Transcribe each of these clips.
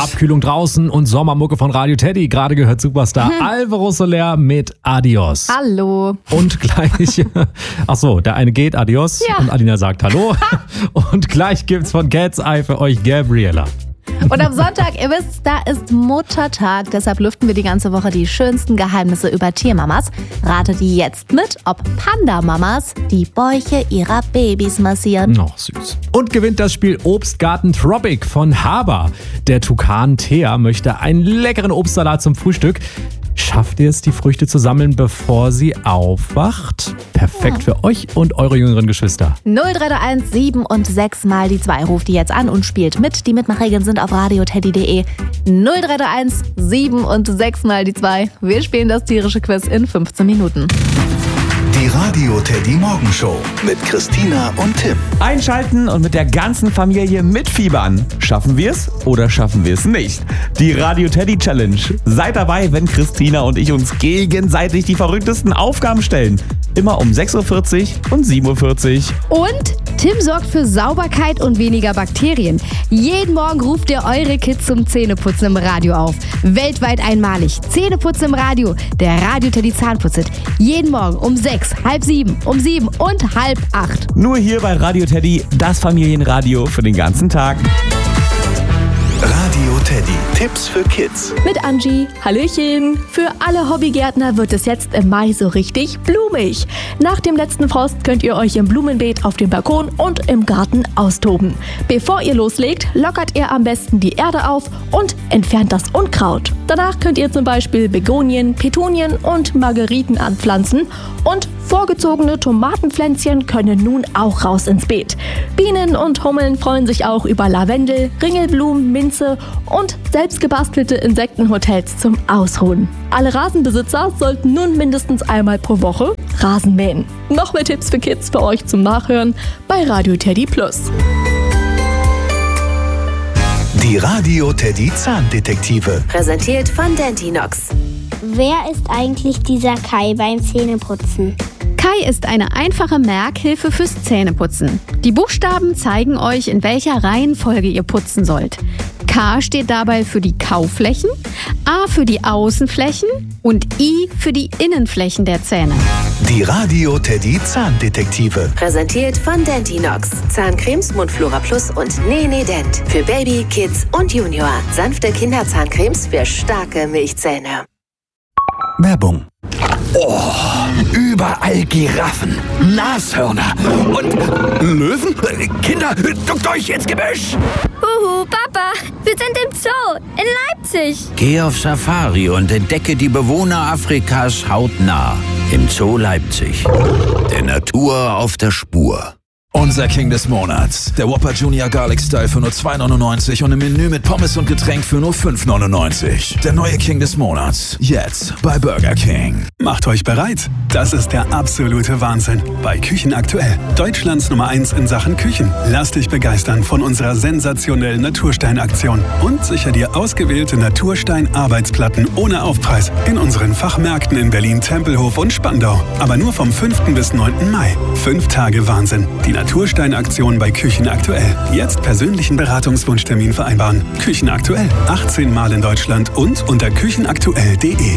Abkühlung draußen und Sommermucke von Radio Teddy. Gerade gehört Superstar Alvaro Soler mit Adios. Hallo. Und gleich, der eine geht, Adios. Ja. Und Alina sagt Hallo. Und gleich gibt's von Cat's Eye für euch Gabriella. Und am Sonntag, ihr wisst, da ist Muttertag. Deshalb lüften wir die ganze Woche die schönsten Geheimnisse über Tiermamas. Ratet jetzt mit, ob Panda-Mamas die Bäuche ihrer Babys massieren. Noch süß. Und gewinnt das Spiel Obstgarten Tropic von Haber. Der Tukan Thea möchte einen leckeren Obstsalat zum Frühstück. Schafft ihr es, die Früchte zu sammeln, bevor sie aufwacht? Perfekt für euch und eure jüngeren Geschwister. 0331 7 und 6 mal die 2. Ruft die jetzt an und spielt mit. Die Mitmachregeln sind auf radioteddy.de. 0331 7 und 6 mal die 2. Wir spielen das tierische Quiz in 15 Minuten. Die Radio Teddy Morgenshow mit Christina und Tim. Einschalten und mit der ganzen Familie mitfiebern. Schaffen wir es oder schaffen wir es nicht? Die Radio Teddy Challenge. Seid dabei, wenn Christina und ich uns gegenseitig die verrücktesten Aufgaben stellen. Immer um 6.40 Uhr und 7.40 Uhr. Und Tim sorgt für Sauberkeit und weniger Bakterien. Jeden Morgen ruft ihr eure Kids zum Zähneputzen im Radio auf. Weltweit einmalig. Zähneputzen im Radio. Der Radio Teddy Zahnputzit. Jeden Morgen um 6, halb 7, um 7 und halb 8. Nur hier bei Radio Teddy, das Familienradio für den ganzen Tag. Radio Teddy. Tipps für Kids. Mit Angie. Hallöchen. Für alle Hobbygärtner wird es jetzt im Mai so richtig blumig. Nach dem letzten Frost könnt ihr euch im Blumenbeet auf dem Balkon und im Garten austoben. Bevor ihr loslegt, lockert ihr am besten die Erde auf und entfernt das Unkraut. Danach könnt ihr zum Beispiel Begonien, Petunien und Margeriten anpflanzen und vorgezogene Tomatenpflänzchen können nun auch raus ins Beet. Bienen und Hummeln freuen sich auch über Lavendel, Ringelblumen, Minze und selbstgebastelte Insektenhotels zum Ausruhen. Alle Rasenbesitzer sollten nun mindestens einmal pro Woche Rasen mähen. Noch mehr Tipps für Kids für euch zum Nachhören bei Radio Teddy Plus. Die Radio Teddy Zahndetektive. Präsentiert von Dentinox. Wer ist eigentlich dieser Kai beim Zähneputzen? Kai ist eine einfache Merkhilfe fürs Zähneputzen. Die Buchstaben zeigen euch, in welcher Reihenfolge ihr putzen sollt. K steht dabei für die Kauflächen, A für die Außenflächen und I für die Innenflächen der Zähne. Die Radio Teddy Zahndetektive. Präsentiert von Dentinox. Zahncremes Mundflora Plus und Nene Dent. Für Baby, Kids und Junior. Sanfte Kinderzahncremes für starke Milchzähne. Werbung. Oh, überall Giraffen, Nashörner und Löwen. Kinder, duckt euch ins Gebüsch. Huhu, Papa, wir sind im Zoo in Leipzig. Geh auf Safari und entdecke die Bewohner Afrikas hautnah im Zoo Leipzig. Der Natur auf der Spur. Unser King des Monats. Der Whopper Junior Garlic Style für nur $2,99 und im Menü mit Pommes und Getränk für nur $5,99. Der neue King des Monats. Jetzt bei Burger King. Macht euch bereit. Das ist der absolute Wahnsinn. Bei Küchen aktuell. Deutschlands Nummer 1 in Sachen Küchen. Lass dich begeistern von unserer sensationellen Naturstein-Aktion. Und sicher dir ausgewählte Naturstein-Arbeitsplatten ohne Aufpreis. In unseren Fachmärkten in Berlin, Tempelhof und Spandau. Aber nur vom 5. bis 9. Mai. 5 Tage Wahnsinn. Die Naturstein-Aktion bei Küchen aktuell. Jetzt persönlichen Beratungswunschtermin vereinbaren. Küchen aktuell. 18 Mal in Deutschland und unter küchenaktuell.de.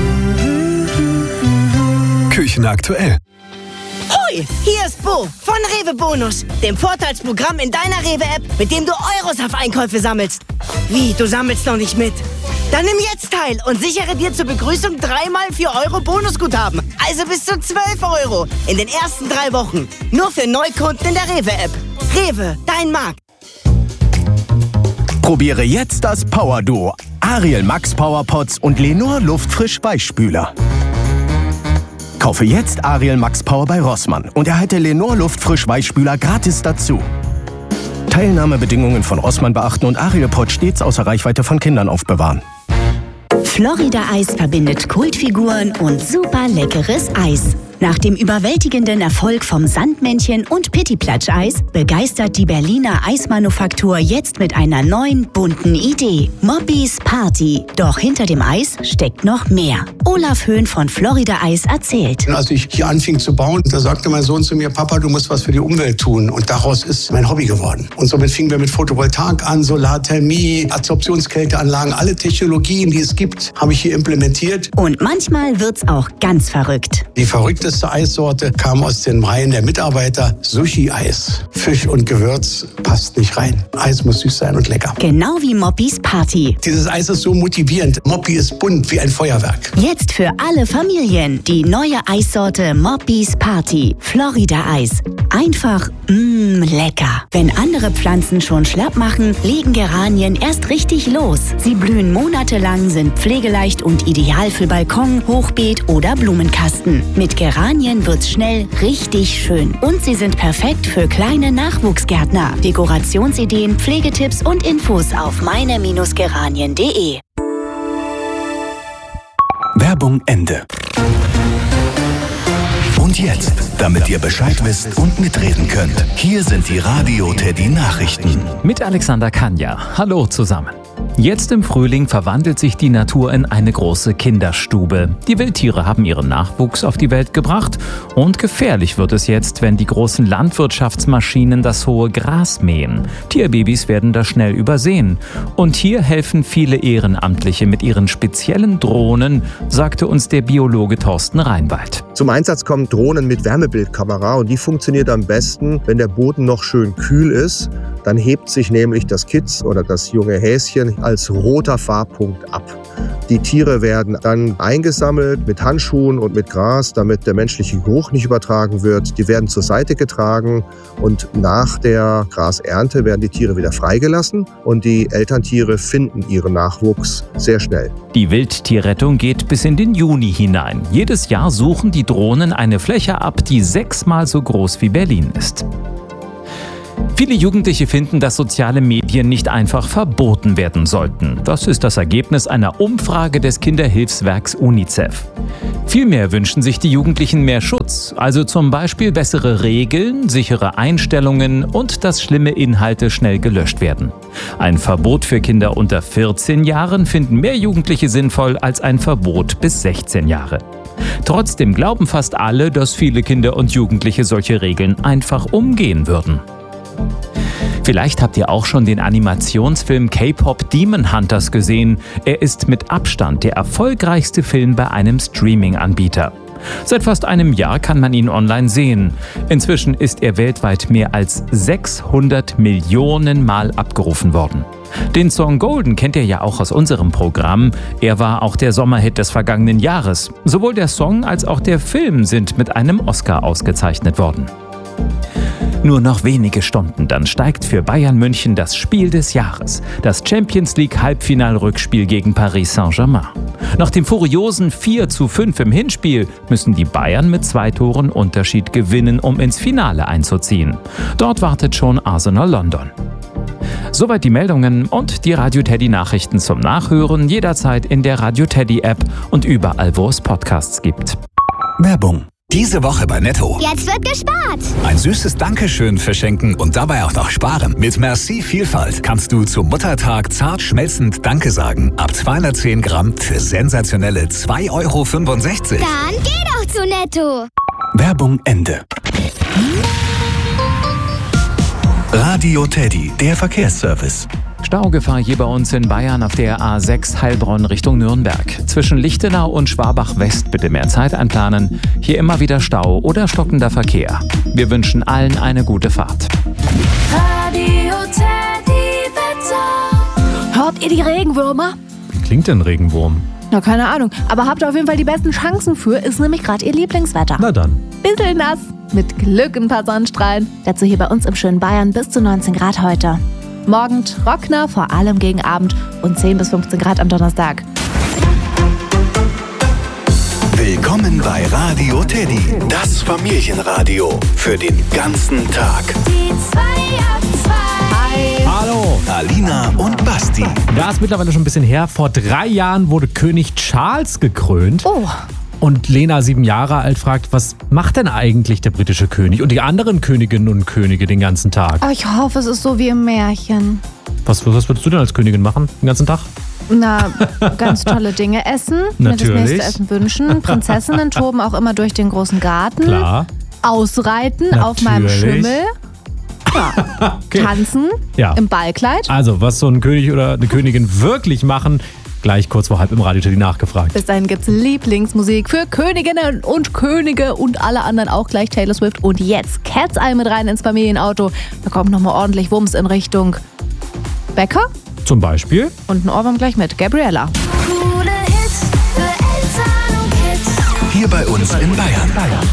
Küchen aktuell. Hoi, hier ist Bo von Rewe Bonus, dem Vorteilsprogramm in deiner Rewe-App, mit dem du Euros auf Einkäufe sammelst. Wie, du sammelst noch nicht mit? Dann nimm jetzt teil und sichere dir zur Begrüßung 3-mal 4 Euro Bonusguthaben. Also bis zu 12 Euro in den ersten 3 Wochen. Nur für Neukunden in der Rewe-App. Rewe, dein Markt. Probiere jetzt das Power-Duo. Ariel Max Powerpots und Lenor Luftfrisch Weichspüler. Kaufe jetzt Ariel Max Power bei Rossmann und erhalte Lenor Luftfrisch Weichspüler gratis dazu. Teilnahmebedingungen von Rossmann beachten und Ariel Pot stets außer Reichweite von Kindern aufbewahren. Florida Eis verbindet Kultfiguren und super leckeres Eis. Nach dem überwältigenden Erfolg vom Sandmännchen und Pittiplatsch-Eis begeistert die Berliner Eismanufaktur jetzt mit einer neuen, bunten Idee. Moppis Party. Doch hinter dem Eis steckt noch mehr. Olaf Höhn von Florida Eis erzählt. Als ich hier anfing zu bauen, da sagte mein Sohn zu mir, Papa, du musst was für die Umwelt tun. Und daraus ist mein Hobby geworden. Und somit fingen wir mit Photovoltaik an, Solarthermie, Adsorptionskälteanlagen, alle Technologien, die es gibt, habe ich hier implementiert. Und manchmal wird's auch ganz verrückt. Die verrückteste Eissorte kam aus den Reihen der Mitarbeiter. Sushi-Eis. Fisch und Gewürz passt nicht rein. Eis muss süß sein und lecker. Genau wie Moppis Party. Dieses Eis ist so motivierend. Moppi ist bunt wie ein Feuerwerk. Jetzt für alle Familien die neue Eissorte Moppis Party. Florida Eis. Einfach, lecker. Wenn andere Pflanzen schon schlapp machen, legen Geranien erst richtig los. Sie blühen monatelang, sind pflegeleicht und ideal für Balkon, Hochbeet oder Blumenkasten. Mit Geranien wird's schnell richtig schön. Und sie sind perfekt für kleine Nachwuchsgärtner. Dekorationsideen, Pflegetipps und Infos auf meine-geranien.de. Werbung Ende. Und jetzt, damit ihr Bescheid wisst und mitreden könnt, hier sind die Radio Teddy Nachrichten. Mit Alexander Kanja. Hallo zusammen. Jetzt im Frühling verwandelt sich die Natur in eine große Kinderstube. Die Wildtiere haben ihren Nachwuchs auf die Welt gebracht und gefährlich wird es jetzt, wenn die großen Landwirtschaftsmaschinen das hohe Gras mähen. Tierbabys werden da schnell übersehen. Und hier helfen viele Ehrenamtliche mit ihren speziellen Drohnen, sagte uns der Biologe Thorsten Reinwald. Zum Einsatz kommen Drohnen mit Wärmebildkamera und die funktioniert am besten, wenn der Boden noch schön kühl ist. Dann hebt sich nämlich das Kitz oder das junge Häschen als roter Farbpunkt ab. Die Tiere werden dann eingesammelt mit Handschuhen und mit Gras, damit der menschliche Geruch nicht übertragen wird. Die werden zur Seite getragen und nach der Grasernte werden die Tiere wieder freigelassen und die Elterntiere finden ihren Nachwuchs sehr schnell. Die Wildtierrettung geht bis in den Juni hinein. Jedes Jahr suchen die Drohnen eine Fläche ab, die 6-mal so groß wie Berlin ist. Viele Jugendliche finden, dass soziale Medien nicht einfach verboten werden sollten. Das ist das Ergebnis einer Umfrage des Kinderhilfswerks UNICEF. Vielmehr wünschen sich die Jugendlichen mehr Schutz, also zum Beispiel bessere Regeln, sichere Einstellungen und dass schlimme Inhalte schnell gelöscht werden. Ein Verbot für Kinder unter 14 Jahren finden mehr Jugendliche sinnvoll als ein Verbot bis 16 Jahre. Trotzdem glauben fast alle, dass viele Kinder und Jugendliche solche Regeln einfach umgehen würden. Vielleicht habt ihr auch schon den Animationsfilm K-Pop Demon Hunters gesehen. Er ist mit Abstand der erfolgreichste Film bei einem Streaming-Anbieter. Seit fast einem Jahr kann man ihn online sehen. Inzwischen ist er weltweit mehr als 600 Millionen Mal abgerufen worden. Den Song Golden kennt ihr ja auch aus unserem Programm. Er war auch der Sommerhit des vergangenen Jahres. Sowohl der Song als auch der Film sind mit einem Oscar ausgezeichnet worden. Nur noch wenige Stunden, dann steigt für Bayern München das Spiel des Jahres. Das Champions League Halbfinal-Rückspiel gegen Paris Saint-Germain. Nach dem furiosen 4:5 im Hinspiel müssen die Bayern mit 2 Toren Unterschied gewinnen, um ins Finale einzuziehen. Dort wartet schon Arsenal London. Soweit die Meldungen und die Radio Teddy Nachrichten zum Nachhören jederzeit in der Radio Teddy App und überall, wo es Podcasts gibt. Werbung. Diese Woche bei Netto. Jetzt wird gespart. Ein süßes Dankeschön verschenken und dabei auch noch sparen. Mit Merci Vielfalt kannst du zum Muttertag zart schmelzend Danke sagen. Ab 210 Gramm für sensationelle 2,65 €. Dann geh doch zu Netto. Werbung Ende. Radio Teddy, der Verkehrsservice. Staugefahr hier bei uns in Bayern auf der A6 Heilbronn Richtung Nürnberg. Zwischen Lichtenau und Schwabach West bitte mehr Zeit einplanen. Hier immer wieder Stau oder stockender Verkehr. Wir wünschen allen eine gute Fahrt. Radio Teddy Wetter. Hört ihr die Regenwürmer? Wie klingt denn Regenwurm? Na, keine Ahnung. Aber habt ihr auf jeden Fall die besten Chancen für, ist nämlich gerade ihr Lieblingswetter. Na dann. Bisschen nass, mit Glück ein paar Sonnenstrahlen. Dazu hier bei uns im schönen Bayern bis zu 19 Grad heute. Morgen trockener, vor allem gegen Abend und 10 bis 15 Grad am Donnerstag. Willkommen bei Radio Teddy, das Familienradio für den ganzen Tag. Die 2 ab 2. Hallo. Alina und Basti. Da ist mittlerweile schon ein bisschen her. Vor 3 Jahren wurde König Charles gekrönt. Oh. Und Lena, 7 Jahre alt, fragt, was macht denn eigentlich der britische König und die anderen Königinnen und Könige den ganzen Tag? Oh, ich hoffe, es ist so wie im Märchen. Was würdest du denn als Königin machen den ganzen Tag? Na, ganz tolle Dinge essen, mir das Natürlich. nächste Essen wünschen. Prinzessinnen toben auch immer durch den großen Garten. Klar. Ausreiten auf meinem Natürlich. Schimmel. Ja. Okay. Tanzen Ja. im Ballkleid. Also, was so ein König oder eine Königin wirklich machen, gleich kurz vor 5 im Radio Teddy nachgefragt. Bis dahin gibt's Lieblingsmusik für Königinnen und Könige und alle anderen auch gleich Taylor Swift. Und jetzt Cat's Eye mit rein ins Familienauto. Da kommt nochmal ordentlich Wumms in Richtung Bäcker. Zum Beispiel? Und ein Ohrwurm gleich mit Gabriella. Hier bei uns in Bayern.